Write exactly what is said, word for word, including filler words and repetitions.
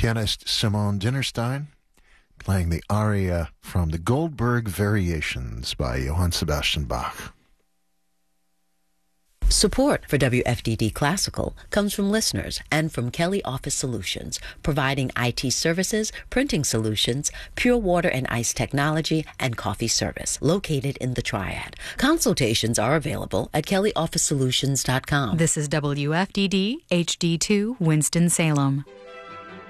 Pianist Simone Dinnerstein playing the aria from the Goldberg Variations by Johann Sebastian Bach. Support for W F D D Classical comes from listeners and from Kelly Office Solutions, providing I T services, printing solutions, pure water and ice technology, and coffee service, located in the Triad. Consultations are available at kelly office solutions dot com. This is W F D D H D two Winston-Salem.